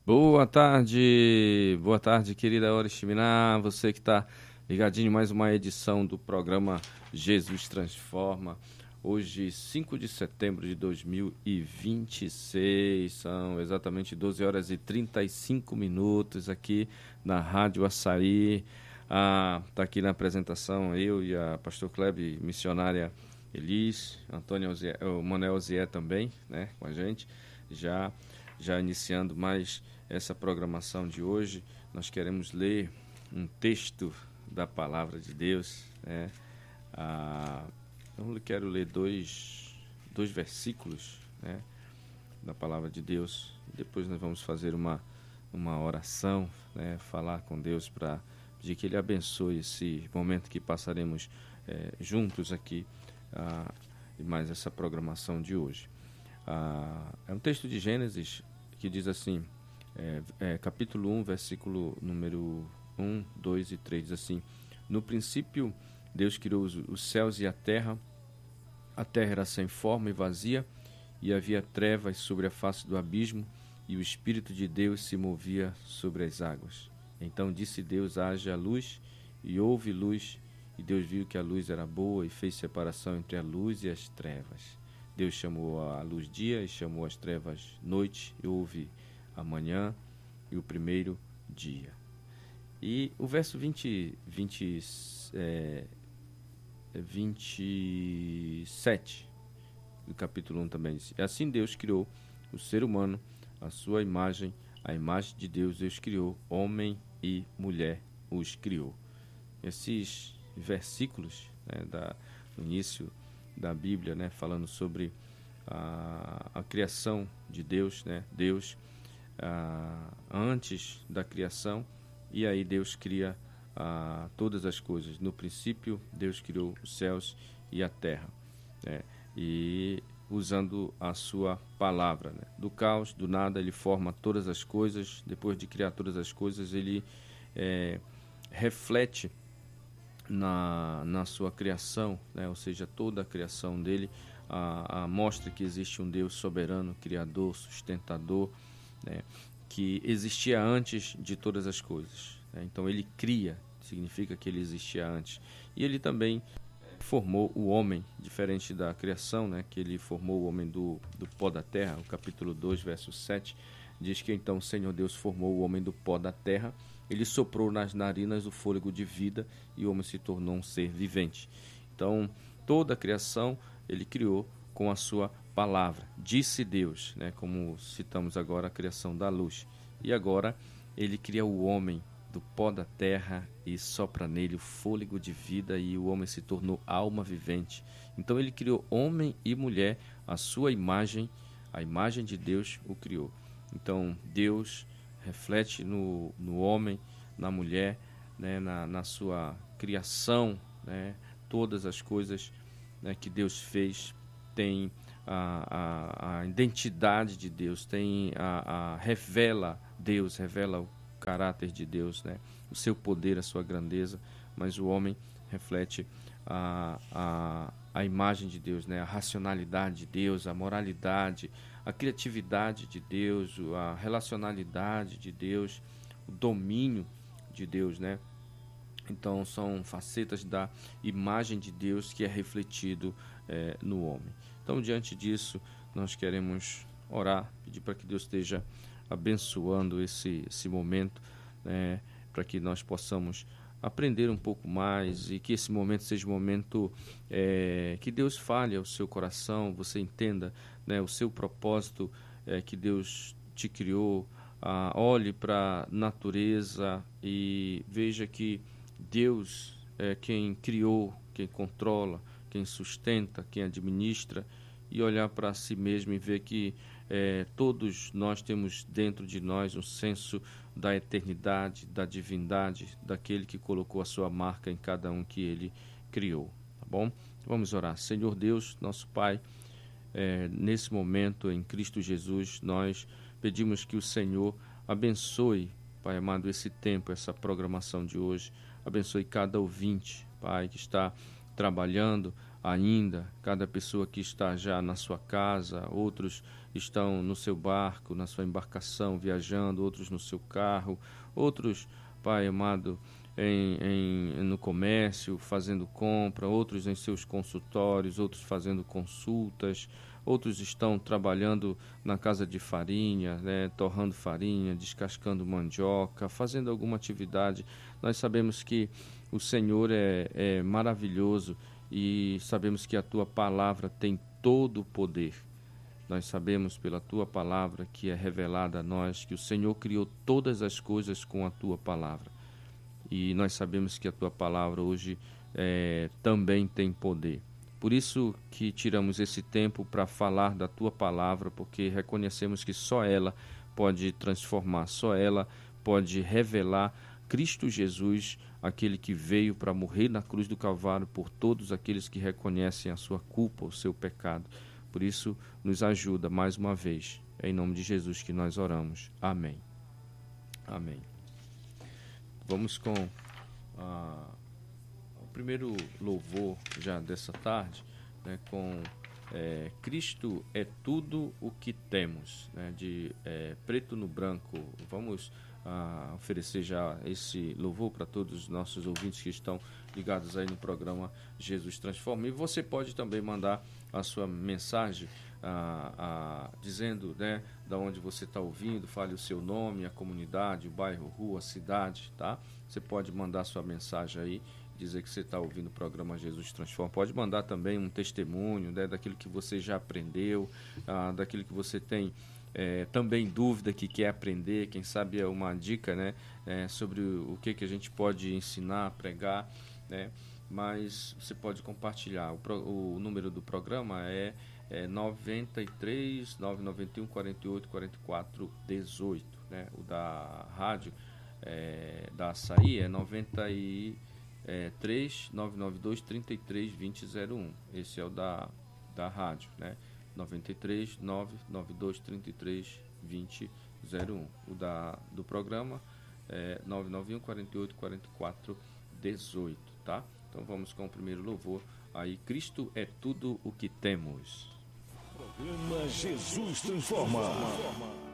Boa tarde, querida Oriximiná, você que está ligadinho em mais uma edição do programa Jesus Transforma. Hoje, 5 de setembro de 2026, são exatamente 12 horas e 35 minutos aqui na Rádio Açaí. Tá aqui na apresentação eu e a pastor Klebe, missionária Elis, Antônio Ozié, o Manuel Ozié também, né, com a gente, já iniciando mais essa programação de hoje. Nós queremos ler um texto da Palavra de Deus, né? Eu quero ler dois versículos, né, da Palavra de Deus. Depois nós vamos fazer uma oração, né, falar com Deus para pedir que Ele abençoe esse momento que passaremos juntos aqui, e mais essa programação de hoje. É um texto de Gênesis que diz assim, capítulo 1, versículo número 1, 2 e 3, diz assim: No princípio, Deus criou os céus e a terra era sem forma e vazia, e havia trevas sobre a face do abismo, e o Espírito de Deus se movia sobre as águas. Então disse Deus: haja luz, e houve luz, e Deus viu que a luz era boa, e fez separação entre a luz e as trevas. Deus chamou a luz dia e chamou as trevas noite, e houve a manhã e o primeiro dia. E o verso 27 do capítulo 1 também diz: assim Deus criou o ser humano, a sua imagem, a imagem de Deus criou, homem e mulher os criou. Esses versículos, né, do início da Bíblia, né, falando sobre a criação de Deus, né, Deus antes da criação, e aí Deus cria todas as coisas. No princípio, Deus criou os céus e a terra, né, e usando a sua palavra, né, do caos, do nada, Ele forma todas as coisas. Depois de criar todas as coisas, Ele reflete na sua criação, né, ou seja, toda a criação dele mostra que existe um Deus soberano, criador, sustentador, né, que existia antes de todas as coisas, né? Então ele cria, significa que ele existia antes. E ele também formou o homem, diferente da criação, né, que ele formou o homem do pó da terra. O capítulo 2, verso 7, diz que então o Senhor Deus formou o homem do pó da terra, Ele soprou nas narinas o fôlego de vida, e o homem se tornou um ser vivente. Então, toda a criação Ele criou com a sua palavra. Disse Deus, né, como citamos agora a criação da luz. E agora Ele cria o homem do pó da terra e sopra nele o fôlego de vida, e o homem se tornou alma vivente. Então Ele criou homem e mulher, a sua imagem, a imagem de Deus o criou. Então Deus reflete no homem, na mulher, né, na sua criação, né, todas as coisas, né, que Deus fez tem a identidade de Deus, revela Deus, revela o caráter de Deus, né, o seu poder, a sua grandeza. Mas o homem reflete a imagem de Deus, né, a racionalidade de Deus, a moralidade, a criatividade de Deus, a relacionalidade de Deus, o domínio de Deus, né? Então são facetas da imagem de Deus que é refletido no homem. Então, diante disso, nós queremos orar, pedir para que Deus esteja abençoando esse momento, né, para que nós possamos aprender um pouco mais, e que esse momento seja um momento que Deus fale ao seu coração, você entenda, né, o seu propósito, que Deus te criou. Olhe para a natureza e veja que Deus é quem criou, quem controla, quem sustenta, quem administra, e olhar para si mesmo e ver que todos nós temos dentro de nós um senso da eternidade, da divindade, daquele que colocou a sua marca em cada um que Ele criou, tá bom? Vamos orar. Senhor Deus, nosso Pai, nesse momento, em Cristo Jesus, nós pedimos que o Senhor abençoe, Pai amado, esse tempo, essa programação de hoje. Abençoe cada ouvinte, Pai, que está trabalhando ainda, cada pessoa que está já na sua casa, outros estão no seu barco, na sua embarcação, viajando, outros no seu carro, outros, Pai amado, no comércio, fazendo compra, outros em seus consultórios, outros fazendo consultas, outros estão trabalhando na casa de farinha, né, torrando farinha, descascando mandioca, fazendo alguma atividade. Nós sabemos que o Senhor é maravilhoso e sabemos que a Tua palavra tem todo o poder. Nós sabemos pela Tua palavra que é revelada a nós que o Senhor criou todas as coisas com a Tua palavra. E nós sabemos que a Tua palavra hoje também tem poder. Por isso que tiramos esse tempo para falar da Tua palavra, porque reconhecemos que só ela pode transformar, só ela pode revelar Cristo Jesus, aquele que veio para morrer na cruz do Calvário por todos aqueles que reconhecem a sua culpa, o seu pecado. Por isso, nos ajuda mais uma vez. É em nome de Jesus que nós oramos. Amém. Amém. Vamos com o primeiro louvor já dessa tarde, né, com Cristo é tudo o que temos, né, de Preto no Branco. Vamos oferecer já esse louvor para todos os nossos ouvintes que estão ligados aí no programa Jesus Transforma. E você pode também mandar a sua mensagem dizendo, né, da onde você está ouvindo, fale o seu nome, a comunidade, o bairro, rua, a cidade, tá? Você pode mandar a sua mensagem aí, dizer que você está ouvindo o programa Jesus Transforma. Pode mandar também um testemunho, né, daquilo que você já aprendeu, daquilo que você tem também dúvida que quer aprender, quem sabe é uma dica, né, sobre o que a gente pode ensinar, pregar, né, mas você pode compartilhar. O número do programa é 93 991 48 44 18, né? O da rádio da Açaí é 93 992 33 2001. Esse é o da rádio, né? 93 992 33 2001. O do programa é 991 48 44 18, tá? Então vamos com o primeiro louvor aí. Cristo é tudo o que temos. Programa Jesus Transforma.